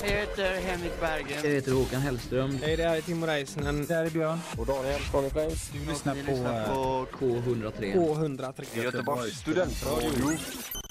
Jag heter Henrik Berggren. Jag heter Håkan Hellström. Hej, det här är Timo Reisnen. Det här är Björn. Och Daniel från Flames. Du lyssnar på K103. K103. Göteborgs studentradio.